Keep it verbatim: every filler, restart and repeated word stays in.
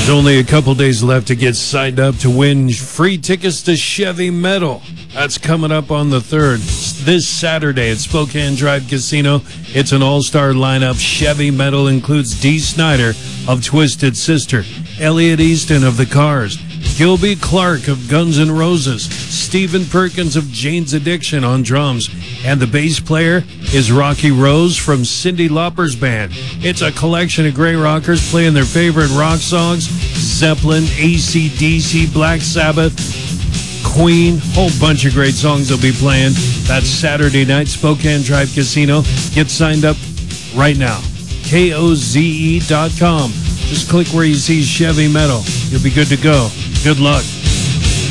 There's only a couple days left to get signed up to win free tickets to Chevy Metal. That's coming up on the third, this Saturday at Spokane Drive Casino. It's an all-star lineup. Chevy Metal includes Dee Snider of Twisted Sister, Elliot Easton of The Cars, Gilby Clarke of Guns N' Roses, Stephen Perkins of Jane's Addiction on drums, and the bass player is Rocky Rose from Cyndi Lauper's band. It's a collection of great rockers playing their favorite rock songs: Zeppelin, A C D C, Black Sabbath, Queen, whole bunch of great songs they'll be playing. That's Saturday night, Spokane Drive Casino. Get signed up right now. K O Z E dot com. Just click where you see Chevy Metal. You'll be good to go. Good luck.